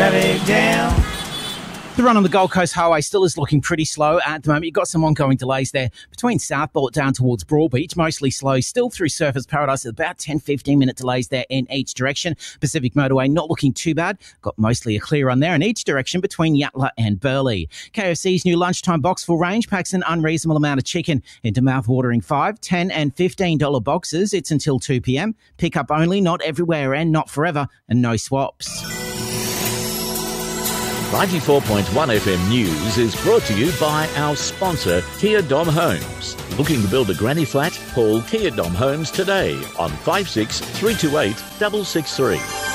traffic jam. The run on the Gold Coast Highway still is looking pretty slow at the moment. You've got some ongoing delays there between Southport down towards Broadbeach, mostly slow. Still through Surfers Paradise, about 10-15 minute delays there in each direction. Pacific Motorway not looking too bad. Got mostly a clear run there in each direction between Yatala and Burleigh. KFC's new lunchtime boxful range packs an unreasonable amount of chicken into mouth-watering $5, $10 and $15 boxes. It's until 2 p.m. Pick up only, not everywhere and not forever, and no swaps. 94.1 FM News is brought to you by our sponsor, Kia Dom Homes. Looking to build a granny flat? Call Kia Dom Homes today on 56 328 663.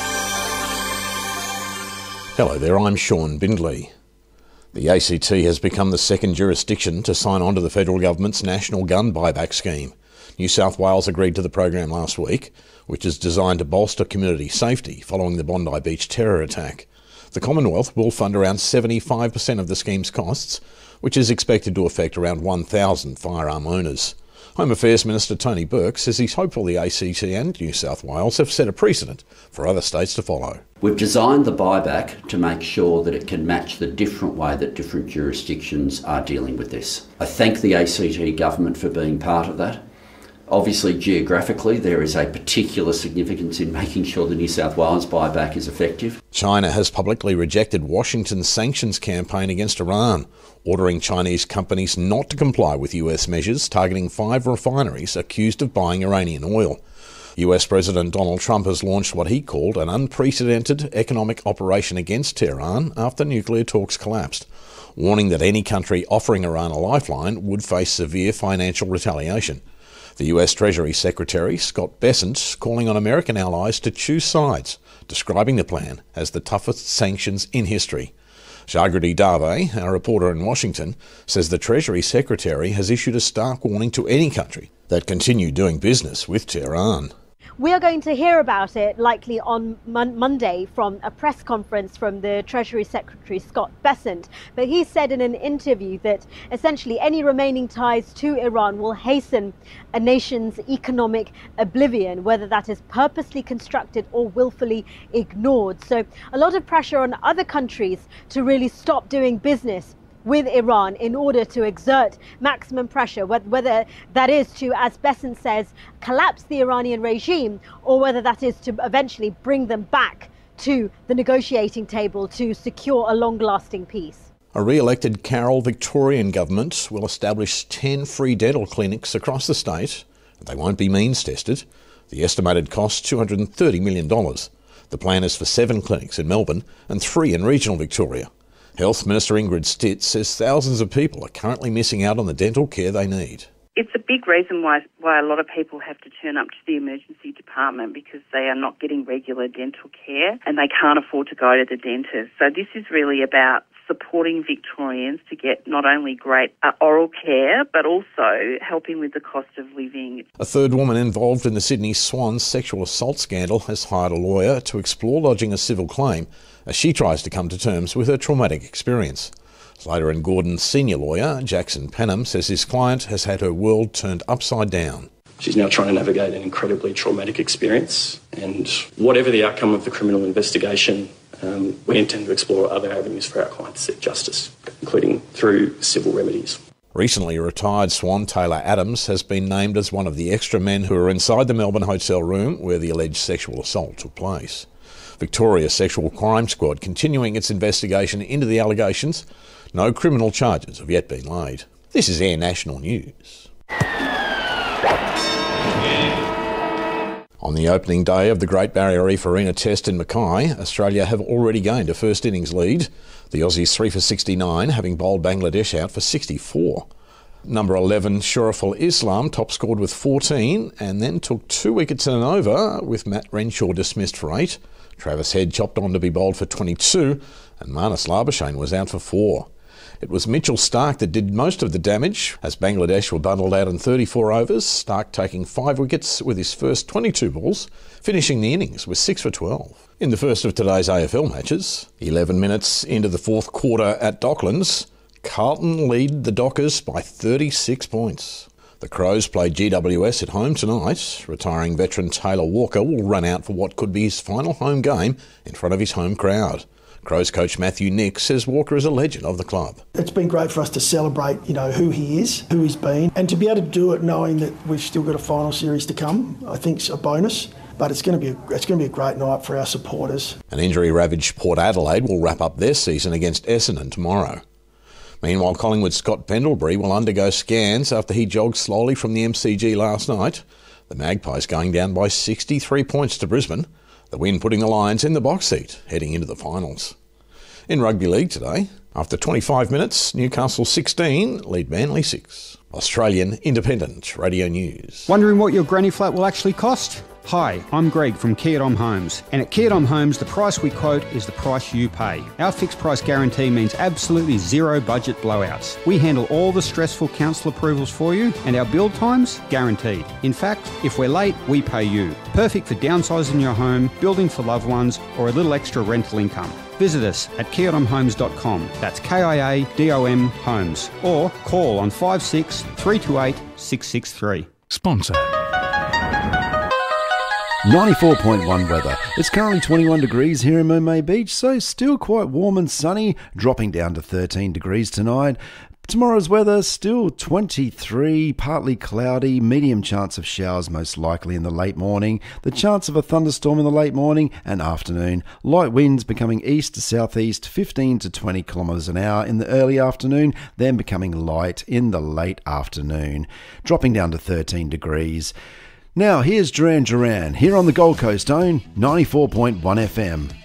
Hello there, I'm Sean Bindley. The ACT has become the second jurisdiction to sign on to the federal government's national gun buyback scheme. New South Wales agreed to the program last week, which is designed to bolster community safety following the Bondi Beach terror attack. The Commonwealth will fund around 75% of the scheme's costs, which is expected to affect around 1,000 firearm owners. Home Affairs Minister Tony Burke says he's hopeful the ACT and New South Wales have set a precedent for other states to follow. We've designed the buyback to make sure that it can match the different way that different jurisdictions are dealing with this. I thank the ACT government for being part of that. Obviously, geographically, there is a particular significance in making sure the New South Wales buyback is effective. China has publicly rejected Washington's sanctions campaign against Iran, ordering Chinese companies not to comply with US measures targeting 5 refineries accused of buying Iranian oil. US President Donald Trump has launched what he called an unprecedented economic operation against Tehran after nuclear talks collapsed, warning that any country offering Iran a lifeline would face severe financial retaliation. The US Treasury Secretary, Scott Bessent, calling on American allies to choose sides, describing the plan as the toughest sanctions in history. Jagrati Dave, our reporter in Washington, says the Treasury Secretary has issued a stark warning to any country that continue doing business with Tehran. We are going to hear about it likely on Monday from a press conference from the Treasury Secretary Scott Bessent. But he said in an interview that essentially any remaining ties to Iran will hasten a nation's economic oblivion, whether that is purposely constructed or willfully ignored. So a lot of pressure on other countries to really stop doing business with Iran in order to exert maximum pressure, whether that is to, as Bessent says, collapse the Iranian regime, or whether that is to eventually bring them back to the negotiating table to secure a long-lasting peace. A re-elected Carroll Victorian government will establish 10 free dental clinics across the state. They won't be means tested. The estimated cost $230 million. The plan is for 7 clinics in Melbourne and 3 in regional Victoria. Health Minister Ingrid Stitt says thousands of people are currently missing out on the dental care they need. It's a big reason why a lot of people have to turn up to the emergency department because they are not getting regular dental care and they can't afford to go to the dentist. So this is really about supporting Victorians to get not only great oral care but also helping with the cost of living. A third woman involved in the Sydney Swans sexual assault scandal has hired a lawyer to explore lodging a civil claim as she tries to come to terms with her traumatic experience. Slater and Gordon's senior lawyer, Jackson Penham, says his client has had her world turned upside down. She's now trying to navigate an incredibly traumatic experience, and whatever the outcome of the criminal investigation, we intend to explore other avenues for our client to seek justice, including through civil remedies. Recently retired Swan Taylor Adams has been named as one of the extra men who are inside the Melbourne hotel room where the alleged sexual assault took place. Victoria Sexual Crime Squad continuing its investigation into the allegations. No criminal charges have yet been laid. This is Air National News. On the opening day of the Great Barrier Reef Arena Test in Mackay, Australia have already gained a first innings lead. The Aussies 3 for 69, having bowled Bangladesh out for 64. Number 11, Shuraful Islam, top scored with 14 and then took 2 wickets in an over with Matt Renshaw dismissed for 8. Travis Head chopped on to be bowled for 22 and Marnus Labuschagne was out for 4. It was Mitchell Starc that did most of the damage as Bangladesh were bundled out in 34 overs, Starc taking 5 wickets with his first 22 balls, finishing the innings with 6 for 12. In the first of today's AFL matches, 11 minutes into the fourth quarter at Docklands, Carlton lead the Dockers by 36 points. The Crows play GWS at home tonight. Retiring veteran Taylor Walker will run out for what could be his final home game in front of his home crowd. Crows coach Matthew Nick says Walker is a legend of the club. It's been great for us to celebrate, who he is, who he's been, and to be able to do it knowing that we've still got a final series to come, I think is a bonus. But it's going to be a great night for our supporters. An injury-ravaged Port Adelaide will wrap up their season against Essendon tomorrow. Meanwhile, Collingwood's Scott Pendlebury will undergo scans after he jogged slowly from the MCG last night. The Magpies going down by 63 points to Brisbane. The win putting the Lions in the box seat, heading into the finals. In rugby league today, after 25 minutes, Newcastle 16 lead Manly 6. Australian Independent Radio News. Wondering what your granny flat will actually cost? Hi, I'm Greg from Kia Dom Homes, and at Kia Dom Homes the price we quote is the price you pay. Our fixed price guarantee means absolutely zero budget blowouts. We handle all the stressful council approvals for you, and our build times guaranteed. In fact, if we're late, we pay you. Perfect for downsizing your home, building for loved ones, or a little extra rental income. Visit us at kiadomhomes.com, that's KIADOM Homes, or call on 56 328 663. Sponsor. 94.1 weather. It's currently 21 degrees here in Moomay Beach, so still quite warm and sunny, dropping down to 13 degrees tonight. Tomorrow's weather, still 23, partly cloudy, medium chance of showers most likely in the late morning, the chance of a thunderstorm in the late morning and afternoon, light winds becoming east to southeast 15 to 20 kilometres an hour in the early afternoon, then becoming light in the late afternoon, dropping down to 13 degrees. Now here's Duran Duran here on the Gold Coast Own 94.1 FM.